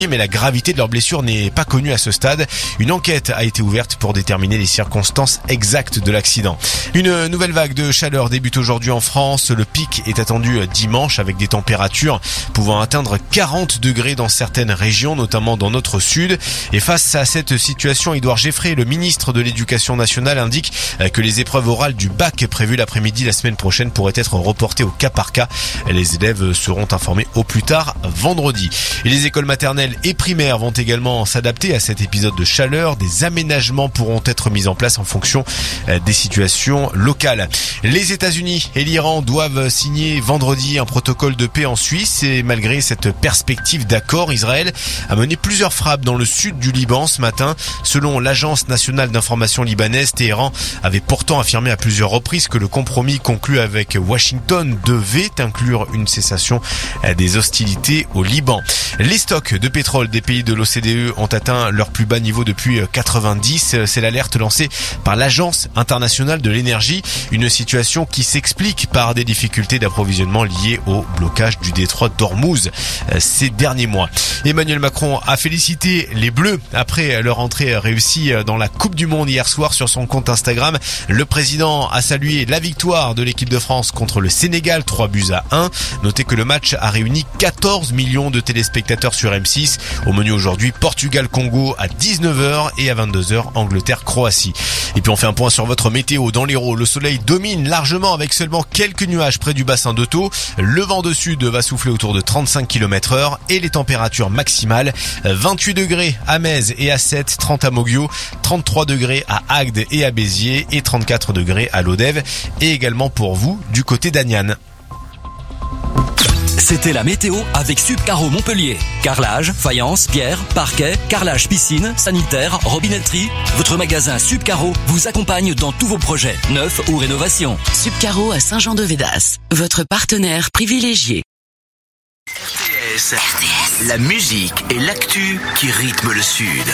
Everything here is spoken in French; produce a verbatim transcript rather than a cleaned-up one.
mais la gravité de leurs blessures n'est pas connue à ce stade. Une enquête a été ouverte pour déterminer les circonstances exactes de l'accident. Une nouvelle vague de chaleur débute aujourd'hui en France. Le pic est attendu dimanche avec des températures pouvant atteindre quarante degrés dans certaines régions, notamment dans notre sud. Et face à cette situation, Édouard Geffray, le ministre de l'Éducation nationale, indique que les épreuves orales du bac prévues l'après-midi la semaine prochaine pourraient être reportées au cas par cas. Les élèves seront informés au plus tard vendredi. Et les écoles maternelles et primaires vont également s'adapter à cet épisode de chaleur. Des aménagements pourront être mis en place en fonction des situations locales. Les États-Unis et l'Iran doivent signer vendredi un protocole de paix en Suisse et malgré cette perspective d'accord, Israël a mené plusieurs frappes dans le sud du Liban ce matin. Selon l'agence nationale d'information libanaise, Téhéran avait pourtant affirmé à plusieurs reprises que le compromis conclu avec Washington devait inclure une cessation des hostilités au Liban. Les stocks de pétrole des pays de l'O C D E ont atteint leur plus bas niveau depuis quatre-vingt-dix. C'est l'alerte lancée par l'Agence internationale de l'énergie. Une situation qui s'explique par des difficultés d'approvisionnement liées au blocage du détroit d'Ormuz ces derniers mois. Emmanuel Macron a félicité les Bleus après leur entrée réussie dans la Coupe du Monde hier soir sur son compte Instagram. Le président a salué la victoire de l'équipe de France contre le Sénégal, trois buts à un. Notez que le match a réuni quatorze millions de téléspectateurs sur M six. Au menu aujourd'hui, Portugal-Congo à dix-neuf heures et à vingt-deux heures, Angleterre-Croatie. Et puis on fait un point sur votre météo dans l'Hérault. Le soleil domine largement avec seulement quelques nuages près du bassin d'Auto. Le vent de sud va souffler autour de trente-cinq kilomètres heure et les températures maximales vingt-huit degrés à Metz et à Sète, trente à Moguio, trente-trois degrés à Agde et à Béziers et trente-quatre degrés à Lodève et également pour vous du côté d'Agnan. C'était la météo avec Subcaro Montpellier. Carrelage, faïence, pierre, parquet, carrelage piscine, sanitaire, robinetterie. Votre magasin Subcaro vous accompagne dans tous vos projets, neufs ou rénovations. Subcaro à Saint-Jean-de-Védas, votre partenaire privilégié. R T S, la musique et l'actu qui rythment le Sud.